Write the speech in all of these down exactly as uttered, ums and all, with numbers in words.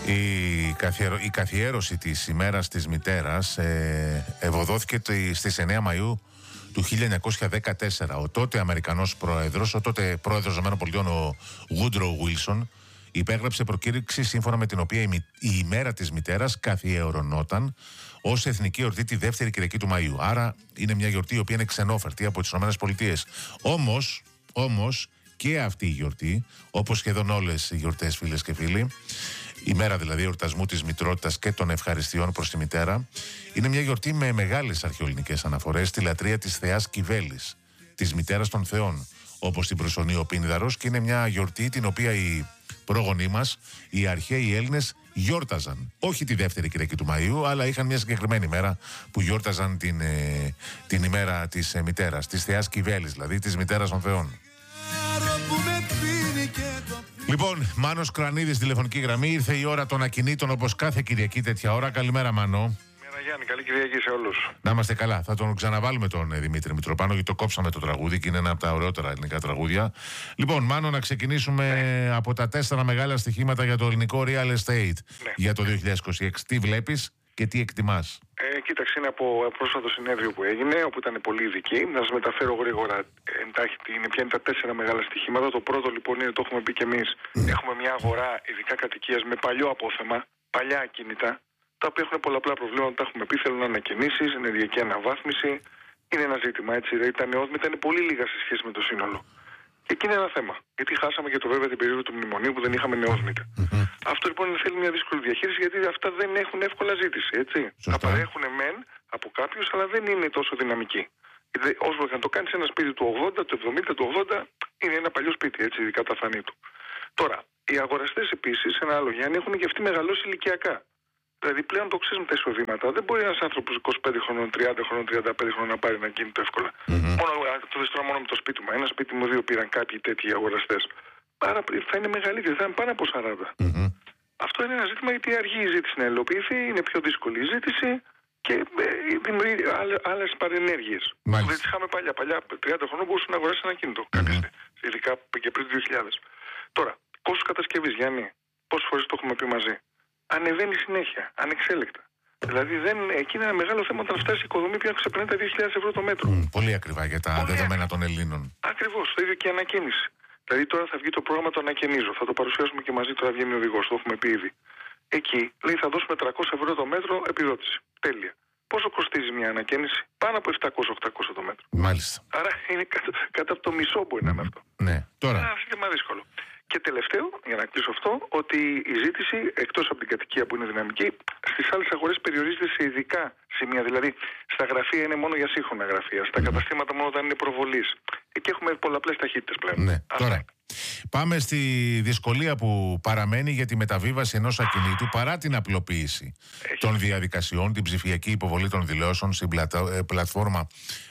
Η, καθιερω... η καθιέρωση της ημέρας της μητέρας ε, ευωδόθηκε στις εννέα Μαΐου του χίλια εννιακόσια δεκατέσσερα. Ο τότε Αμερικανός πρόεδρος, ο τότε πρόεδρος των ΗΠΑ, ο Woodrow Wilson, υπέγραψε προκήρυξη σύμφωνα με την οποία η, η ημέρα της μητέρας καθιερωνόταν ως εθνική γιορτή τη δεύτερη Κυριακή του Μαΐου. Άρα είναι μια γιορτή η οποία είναι ξενόφερτη από τις ΗΠΑ. Όμως, όμως και αυτή η γιορτή, όπως σχεδόν όλες οι γιορτές, φίλες και φίλοι, η μέρα δηλαδή εορτασμού της μητρότητας και των ευχαριστειών προς τη μητέρα, είναι μια γιορτή με μεγάλες αρχαιοελληνικές αναφορές στη λατρεία της θεάς Κιβέλης, της μητέρας των θεών, όπως την προσωνεί ο Πίνδαρος, και είναι μια γιορτή την οποία οι πρόγονοί μας, οι αρχαίοι Έλληνες, γιόρταζαν. Όχι τη δεύτερη Κυριακή του Μαΐου, αλλά είχαν μια συγκεκριμένη μέρα που γιόρταζαν την, ε, την ημέρα της ε, μητέρας, της θεάς Κιβέλης, δηλαδή της μητέρας των θεών. Λοιπόν, Μάνος Κρανίδης, τηλεφωνική γραμμή. Ήρθε η ώρα των ακινήτων, όπως κάθε Κυριακή τέτοια ώρα. Καλημέρα, Μάνο. Καλημέρα, Γιάννη. Καλή Κυριακή σε όλους. Να είμαστε καλά. Θα τον ξαναβάλουμε τον ε, Δημήτρη Μητροπάνο, γιατί το κόψαμε το τραγούδι και είναι ένα από τα ωραιότερα ελληνικά τραγούδια. Λοιπόν, Μάνο, να ξεκινήσουμε ναι. από τα τέσσερα μεγάλα στοιχήματα για το ελληνικό real estate ναι. για το δύο χιλιάδες είκοσι έξι. Τι βλέπεις και τι εκτιμάς? Ε, κοίταξε, είναι από πρόσφατο συνέδριο που έγινε, όπου ήταν πολύ ειδικοί. Να σας μεταφέρω γρήγορα εντάχει είναι, ποια είναι τα τέσσερα μεγάλα στοιχήματα. Το πρώτο λοιπόν είναι, το έχουμε πει και εμείς, mm. έχουμε μια αγορά ειδικά κατοικίας με παλιό απόθεμα, παλιά ακίνητα, τα οποία έχουν πολλαπλά προβλήματα. Τα έχουμε πει, θέλουν ανακαινήσεις, ενεργειακή αναβάθμιση. Είναι ένα ζήτημα, έτσι. Δηλαδή τα νεόδμητα είναι πολύ λίγα σε σχέση με το σύνολο. Και εκεί είναι ένα θέμα. Γιατί χάσαμε και το βέβαια την περίοδο του μνημονίου που δεν είχαμε νεόσμητα. Mm-hmm. Αυτό λοιπόν θέλει μια δύσκολη διαχείριση, γιατί αυτά δεν έχουν εύκολα ζήτηση. Έτσι. Θα παρέχουν μεν από κάποιους, αλλά δεν είναι τόσο δυναμικοί. Όσο και να το κάνει ένα σπίτι του ογδόντα, του εβδομήντα, του ογδόντα, είναι ένα παλιό σπίτι, έτσι, ειδικά τα φανή του. Τώρα, οι αγοραστές επίσης, ένα άλλο Γιάννη, έχουν και αυτοί μεγαλώσει ηλικιακά. Δηλαδή πλέον το ξέρουμε τα εισοδήματα. Δεν μπορεί ένας άνθρωπος είκοσι πέντε χρονών, τριάντα χρονών, τριάντα πέντε χρονών να πάρει ένα κίνητο εύκολα. Mm-hmm. Μόνο, το δεις τώρα μόνο με το σπίτι μου. Ένα σπίτι μου δύο πήραν κάποιοι τέτοιοι αγοραστές. Άρα θα είναι μεγαλύτερη, θα είναι πάνω από σαράντα. Mm-hmm. Αυτό είναι ένα ζήτημα, γιατί αργεί η ζήτηση να υλοποιηθεί, είναι πιο δύσκολη η ζήτηση και ε, δημιουργεί άλλες παρενέργειες. Δεν τις είχαμε παλιά. Παλιά τριάντα χρονών μπορούσε να αγοράσει ένα κίνητο. Mm-hmm. Ειδικά και πριν το δύο χιλιάδες. Τώρα, κόστος κατασκευής, Γιάννη, πόσες φορές το έχουμε πει μαζί. Ανεβαίνει συνέχεια, ανεξέλεκτα. Δηλαδή δεν, εκεί είναι ένα μεγάλο θέμα όταν φτάσει η οικοδομή πια ξεπερνάει τα δύο χιλιάδες ευρώ το μέτρο. Mm, πολύ ακριβά για τα πολύ δεδομένα των Ελλήνων. Ακριβώς, το ίδιο και η ανακαίνιση. Δηλαδή τώρα θα βγει το πρόγραμμα το ανακαινίζω. Θα το παρουσιάσουμε και μαζί, τώρα βγαίνει ο οδηγός, το έχουμε πει ήδη. Εκεί λέει θα δώσουμε τριακόσια ευρώ το μέτρο επιδότηση. Τέλεια. Πόσο κοστίζει μια ανακαίνιση? Πάνω από επτακόσια με οχτακόσια το μέτρο. Μάλιστα. Άρα είναι κάτω, κάτω από το μισό μπορεί να είναι αυτό. Ναι, τώρα. Είναι ένα ζήτημα δύσκολο. Και τελευταίο, για να κλείσω αυτό, ότι η ζήτηση εκτός από την κατοικία που είναι δυναμική, στις άλλες αγορές περιορίζεται σε ειδικά σημεία. Δηλαδή, στα γραφεία είναι μόνο για σύγχρονα γραφεία, στα mm. καταστήματα μόνο όταν είναι προβολής. Εκεί έχουμε πολλαπλές ταχύτητες πλέον. Ναι, τώρα. Πάμε στη δυσκολία που παραμένει για τη μεταβίβαση ενός ακινήτου παρά την απλοποίηση Έχει. των διαδικασιών, την ψηφιακή υποβολή των δηλώσεων στην πλατα... πλατφόρμα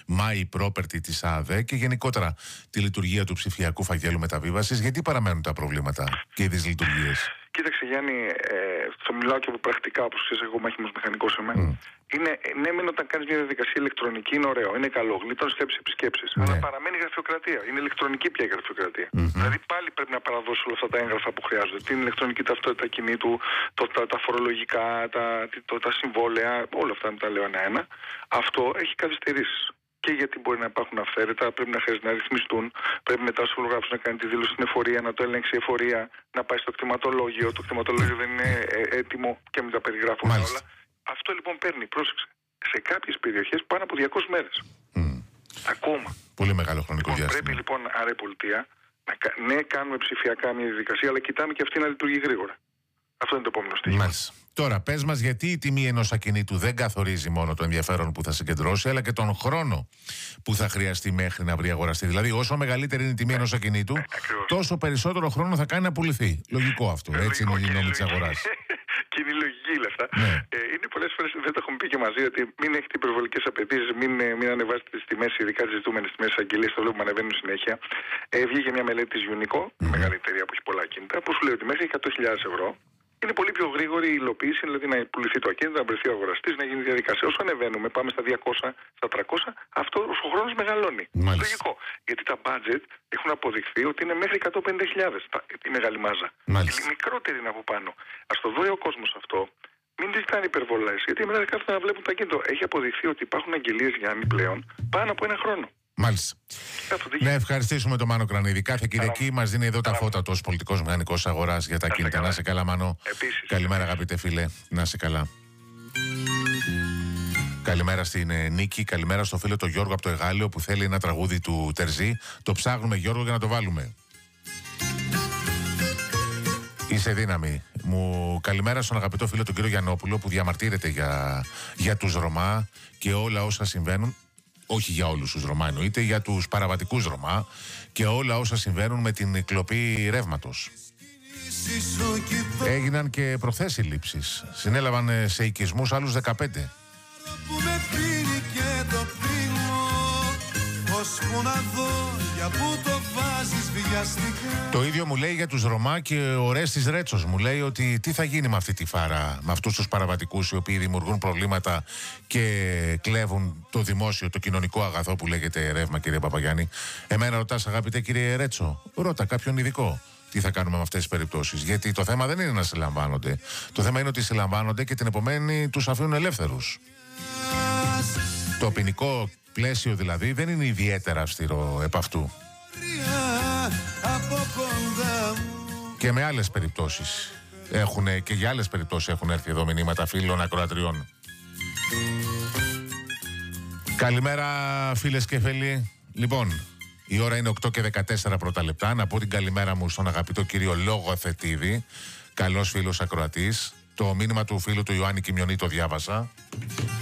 My Property της ΑΔΕ και γενικότερα τη λειτουργία του ψηφιακού φαγγέλου μεταβίβασης. Γιατί παραμένουν τα προβλήματα και οι δυσλειτουργίες? Κοίταξε, Γιάννη, ε, θα μιλάω και από πρακτικά, όπως ξέρεις, εγώ μάχημος μηχανικός είμαι. Mm. Είναι, ναι, μεν όταν κάνεις μια διαδικασία ηλεκτρονική είναι ωραίο, είναι καλό, γλιτώνει σκέψεις, επισκέψεις. Ναι. Αλλά παραμένει γραφειοκρατία. Είναι ηλεκτρονική πια η γραφειοκρατία. Mm-hmm. Δηλαδή πάλι πρέπει να παραδώσει όλα αυτά τα έγγραφα που χρειάζονται. Την ηλεκτρονική ταυτότητα κινήτου, το, τα, τα φορολογικά, τα, το, τα συμβόλαια, όλα αυτά τα λέω ένα-ένα. Αυτό έχει καθυστερήσεις. Και γιατί μπορεί να υπάρχουν αυθαίρετα, πρέπει να χρειάζεται να ρυθμιστούν. Πρέπει μετά ο φορογράφος να κάνει τη δήλωση στην εφορία, να το ελέγξει η εφορία, να πάει στο κτηματολόγιο. Το κτηματολόγιο δεν είναι έτοιμο και μην τα περιγράφουν όλα. Αυτό λοιπόν παίρνει, πρόσεξε, σε κάποιες περιοχές πάνω από διακόσιες μέρες. Mm. Ακόμα. Πολύ μεγάλο χρονικό λοιπόν, διάστημα. Πρέπει λοιπόν, άρα η πολιτεία, να, ναι, κάνουμε ψηφιακά μια διαδικασία, αλλά κοιτάμε και αυτή να λειτουργεί γρήγορα. Αυτό είναι το επόμενο στοιχείο. Τώρα, πες μας, γιατί η τιμή ενός ακινήτου δεν καθορίζει μόνο το ενδιαφέρον που θα συγκεντρώσει, αλλά και τον χρόνο που θα χρειαστεί μέχρι να βρει αγοραστή. Δηλαδή, όσο μεγαλύτερη είναι η τιμή ενός ακινήτου, Ακριβώς. τόσο περισσότερο χρόνο θα κάνει να πουληθεί. Λογικό αυτό. Ε, έτσι λογικό, είναι η νόμη της αγοράς. Και είναι λογική λεφτά. Ναι. Ε, είναι πολλές φορές, δεν το έχουμε πει και μαζί, ότι μην έχετε υπερβολικές απαιτήσεις, μην, μην ανεβάσετε τις τιμές, ειδικά τις ζητούμενες τιμές αγγελίες, το βλέπουμε ανεβαίνουν συνέχεια. Ε, βγήκε μια μελέτη της Unico, mm-hmm. μεγαλύτερη που έχει πολλά κίνητα, που σου λέει ότι μέχρι εκατό χιλιάδες ευρώ είναι πολύ πιο γρήγορη η υλοποίηση, δηλαδή να πουληθεί το ακίνητο, να βρεθεί ο αγοραστής, να γίνει διαδικασία. Όσο ανεβαίνουμε, πάμε στα διακόσια, στα τριακόσια, αυτό ο χρόνος μεγαλώνει. Μάλιστα. Λογικό. Γιατί τα budget έχουν αποδειχθεί ότι είναι μέχρι εκατόν πενήντα χιλιάδες η μεγάλη μάζα. Μάλιστα. Η μικρότερη είναι από πάνω. Ας το δει ο κόσμος αυτό. Μην ζητάνε υπερβολές, γιατί μετά κάθονται να βλέπουν το ακίνητο. Έχει αποδειχθεί ότι υπάρχουν αγγελίες Γιάννη πλέον πάνω από ένα χρόνο. Μάλιστα. Να ευχαριστήσουμε τον Μάνο Κρανίδη. Κάθε Κυριακή μας δίνει εδώ τα φώτα του ως πολιτικός μηχανικός αγοράς για τα κίνητα. Να σε καλά, Μάνο. Επίσης. Καλημέρα, αγαπητέ φίλε. Να σε καλά. Καλημέρα στην ε, Νίκη. Καλημέρα στο φίλο τον Γιώργο από το Εγάλεο που θέλει ένα τραγούδι του Τερζή. Το ψάχνουμε, Γιώργο, για να το βάλουμε. Είσαι δύναμη. Μου καλημέρα στον αγαπητό φίλο τον κύριο Γιαννόπουλο που διαμαρτύρεται για, για τους Ρωμά και όλα όσα συμβαίνουν. Όχι για όλους τους Ρωμά εννοείται, για τους παραβατικούς Ρωμά και όλα όσα συμβαίνουν με την κλοπή ρεύματος. Έγιναν και προχθές συλλήψεις. Συνέλαβαν σε οικισμούς άλλους δεκαπέντε. Το ίδιο μου λέει για τους Ρωμά και ο Ρέστης Ρέτσος. Μου λέει ότι τι θα γίνει με αυτή τη φάρα, με αυτούς τους παραβατικούς οι οποίοι δημιουργούν προβλήματα και κλέβουν το δημόσιο, το κοινωνικό αγαθό που λέγεται ρεύμα, κύριε Παπαγιάννη. Εμένα ρωτάς, αγαπητέ κύριε Ρέτσο, ρώτα κάποιον ειδικό. Τι θα κάνουμε με αυτές τις περιπτώσεις. Γιατί το θέμα δεν είναι να συλλαμβάνονται. Το θέμα είναι ότι συλλαμβάνονται και την επομένη τους αφήνουν ελεύθερους. Το ποινικό πλαίσιο δηλαδή δεν είναι ιδιαίτερα αυστηρό επ' αυτού. Και με άλλες περιπτώσεις έχουν, και για άλλες περιπτώσεις έχουν έρθει εδώ μηνύματα φίλων ακροατριών. Καλημέρα φίλες και φίλοι. Λοιπόν, η ώρα είναι οκτώ και δεκατέσσερα πρώτα λεπτά. Να πω την καλημέρα μου στον αγαπητό κύριο Λογοθετίδη. Καλός φίλος ακροατής. Το μήνυμα του φίλου του Ιωάννη Κιμιονή το διάβασα.